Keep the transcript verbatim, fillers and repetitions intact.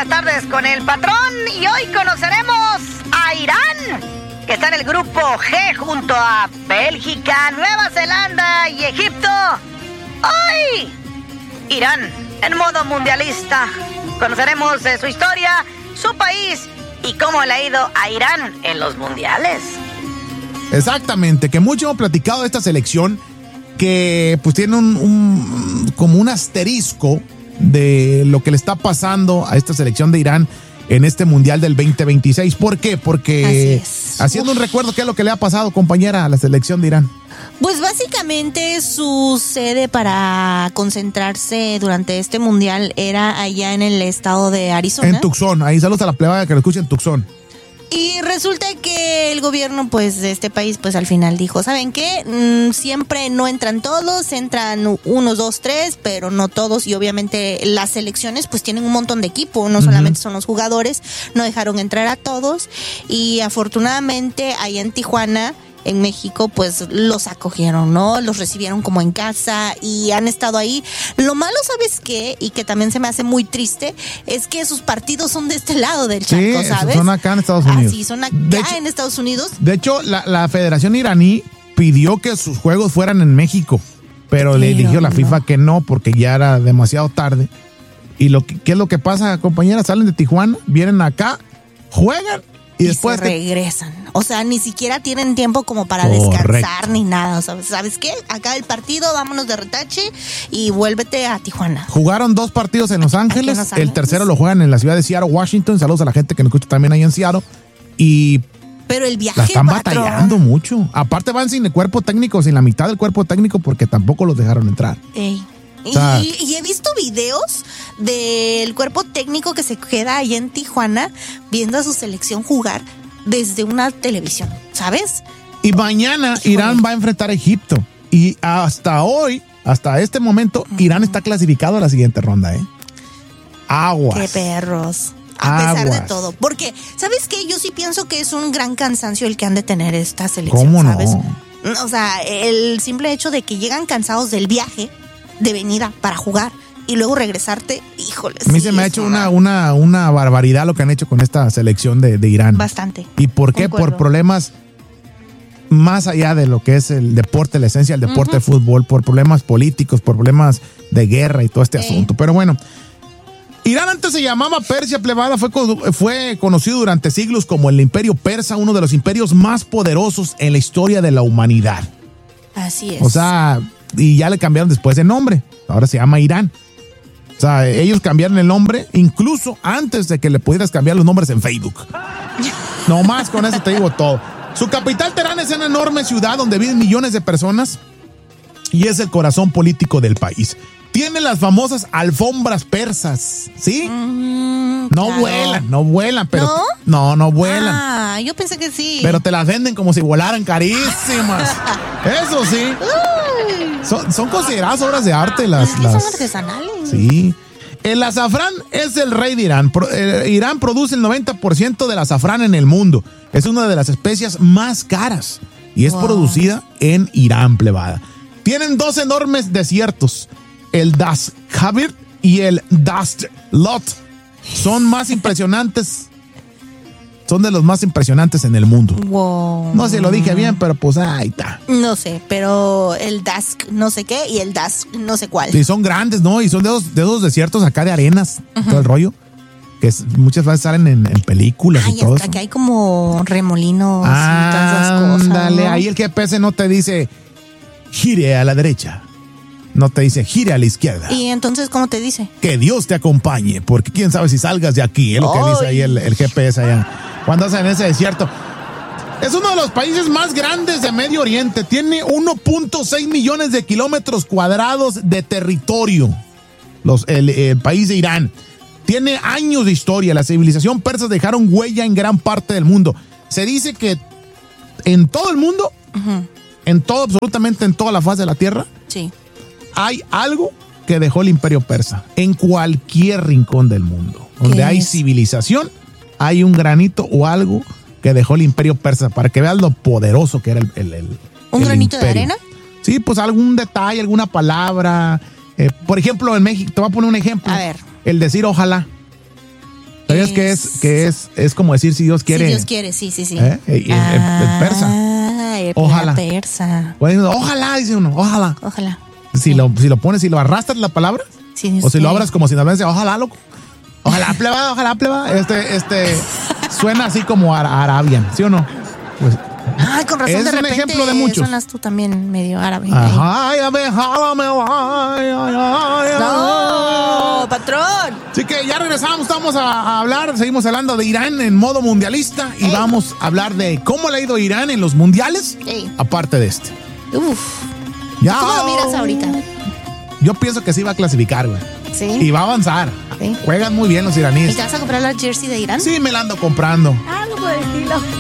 buenas tardes con el patrón y hoy conoceremos a Irán, que está en el grupo G junto a Bélgica, Nueva Zelanda y Egipto. Hoy, Irán en modo mundialista. Conoceremos de su historia, su país y cómo le ha ido a Irán en los mundiales. Exactamente, que mucho hemos platicado de esta selección que pues tiene un, un como un asterisco de lo que le está pasando a esta selección de Irán en este mundial del veinte veintiséis. ¿Por qué? Porque haciendo Uf. un recuerdo, ¿qué es lo que le ha pasado, compañera, a la selección de Irán? Pues básicamente su sede para concentrarse durante este mundial era allá en el estado de Arizona. En Tucson, ahí saludos a la plebada que lo escucha en Tucson. Y resulta que el gobierno pues de este país pues al final dijo, ¿saben qué? Mm, siempre no entran todos, entran unos, dos, tres, pero no todos. Y obviamente las selecciones pues tienen un montón de equipo, no uh-huh. solamente son los jugadores, no dejaron entrar a todos. Y afortunadamente allá en Tijuana, en México, pues los acogieron, ¿no? Los recibieron como en casa y han estado ahí. Lo malo, ¿sabes qué? Y que también se me hace muy triste, es que sus partidos son de este lado del charco, sí, ¿sabes? son acá en Estados Unidos. Así, son acá de hecho, en Estados Unidos. De hecho, la, la Federación Iraní pidió que sus juegos fueran en México, pero, pero le dijo la FIFA no. que no, porque ya era demasiado tarde. ¿Y lo que, qué es lo que pasa, compañera? Salen de Tijuana, vienen acá, juegan, Y, y después se regresan. O sea, ni siquiera tienen tiempo como para Correcto. descansar ni nada. O sea, ¿sabes qué? Acá el partido, vámonos de retache y vuélvete a Tijuana. Jugaron dos partidos en Los Ángeles. en Los Ángeles. El tercero lo juegan en la ciudad de Seattle, Washington. Saludos a la gente que nos escucha también ahí en Seattle. Y pero el viaje, la están patrón. batallando mucho. Aparte van sin el cuerpo técnico, sin la mitad del cuerpo técnico, porque tampoco los dejaron entrar. Ey. O sea, y, y he visto videos del cuerpo técnico que se queda ahí en Tijuana viendo a su selección jugar desde una televisión, ¿sabes? Y mañana Híjole. Irán va a enfrentar a Egipto. Y hasta hoy, hasta este momento, uh-huh. Irán está clasificado a la siguiente ronda, ¿eh? Aguas. ¡Qué perros! A Aguas. pesar de todo. Porque, ¿sabes qué? Yo sí pienso que es un gran cansancio el que han de tener esta selección, ¿Cómo no? ¿sabes? O sea, el simple hecho de que llegan cansados del viaje de venida para jugar y luego regresarte, híjole. A mí sí, se me ha hecho una, una, una barbaridad lo que han hecho con esta selección de, de Irán. Bastante. ¿Y por qué? Concuerdo. Por problemas más allá de lo que es el deporte, la esencia del deporte uh-huh. de fútbol, por problemas políticos, por problemas de guerra y todo este sí. asunto. Pero bueno, Irán antes se llamaba Persia, plebada, fue, fue conocido durante siglos como el Imperio Persa, uno de los imperios más poderosos en la historia de la humanidad. Así es. O sea, y ya le cambiaron después de nombre, ahora se llama Irán. O sea, ellos cambiaron el nombre incluso antes de que le pudieras cambiar los nombres en Facebook. No más, con eso te digo todo. Su capital, Teherán, es una enorme ciudad donde viven millones de personas y es el corazón político del país. Tiene las famosas alfombras persas, ¿sí? Mm, no claro. vuelan, no vuelan, pero... ¿No? No, no vuelan. Ah, yo pensé que sí. Pero te las venden como si volaran carísimas. Eso sí. Son, son consideradas obras de arte las... Ay, las... son artesanales. Sí. El azafrán es el rey de Irán. Pro, eh, Irán produce el noventa por ciento del azafrán en el mundo. Es una de las especias más caras y es wow. producida en Irán, plebada. Tienen dos enormes desiertos, el Dast Khabir y el Dast Lot. Son más impresionantes. Son de los más impresionantes en el mundo. Wow. No sé si lo dije bien, pero pues ahí está. No sé, pero el Dask no sé qué y el Dask no sé cuál. Sí, son grandes, ¿no? Y son de esos, de esos desiertos acá de arenas, uh-huh. todo el rollo. Que es, muchas veces salen en, en películas Ay, y todo eso. Aquí hay como remolinos ah, y todas esas cosas. Ándale, ¿no? Ahí el G P S no te dice gire a la derecha. No te dice gire a la izquierda. ¿Y entonces cómo te dice? Que Dios te acompañe, porque quién sabe si salgas de aquí, es lo que Ay. dice ahí el, el G P S allá. Cuando andas en ese desierto. Es uno de los países más grandes de Medio Oriente. Tiene uno punto seis millones de kilómetros cuadrados de territorio. Los, el, el país de Irán. Tiene años de historia. La civilización persa dejaron huella en gran parte del mundo. Se dice que en todo el mundo, uh-huh. en todo, absolutamente en toda la faz de la tierra, sí. hay algo que dejó el imperio persa. En cualquier rincón del mundo. Donde hay es? civilización, hay un granito o algo que dejó el imperio persa, para que veas lo poderoso que era el, el, el ¿Un el granito imperio. de arena? Sí, pues algún detalle, alguna palabra. Eh, por ejemplo, en México, te voy a poner un ejemplo. A ver. El decir ojalá. ¿Sabías que es, que es, es como decir si Dios quiere? Si Dios quiere, sí, sí, sí. ¿Eh? El, el- el persa. Ah, el Ojalá. persa. Pues, ojalá, dice uno, ojalá. Ojalá. Si lo, si lo pones, si lo arrastras la palabra, Sí, Dios o si lo quiere. abras como si nos dice, ojalá, loco. Ojalá, pleba, ojalá, pleba. Este, este, suena así como ara- Arabian, ¿sí o no? Pues, Ay, con razón, es de un repente ejemplo de muchos. sonas tú también medio árabe. ajá, ay, ay, jálame, ay, ay, ay, ay. No, patrón. Así que ya regresamos, estamos a, a hablar, seguimos hablando de Irán en modo mundialista y Ey. vamos a hablar de cómo le ha ido a Irán en los mundiales, Ey. aparte de este. Uf. Ya. ¿Cómo lo miras ahorita? Yo pienso que sí va a clasificar, güey. Sí. Y va a avanzar. Sí. Juegan muy bien los ¿Y iraníes. te vas a comprar la jersey de Irán? Sí, me la ando comprando. Algo por el estilo.